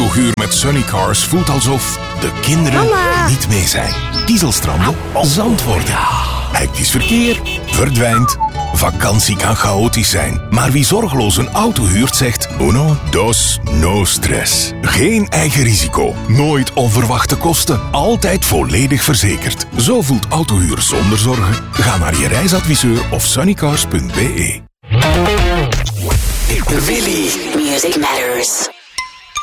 autohuur met Sunnycars voelt alsof de kinderen niet mee zijn. Kiezelstranden, Zandvoort. Hectisch verkeer verdwijnt. Vakantie kan chaotisch zijn, maar wie zorgeloos een auto huurt zegt uno, dos, no stress. Geen eigen risico, nooit onverwachte kosten, altijd volledig verzekerd. Zo voelt autohuur zonder zorgen. Ga naar je reisadviseur of sunnycars.be. Willy. Music Matters.